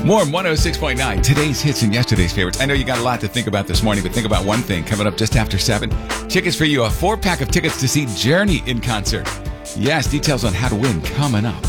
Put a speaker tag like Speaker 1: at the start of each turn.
Speaker 1: Warm 106.9, today's hits and yesterday's favorites. I know you got a lot to think about this morning, but think about one thing coming up just after 7. Tickets for you, a 4-pack of tickets to see Journey in concert. Yes, details on how to win coming up.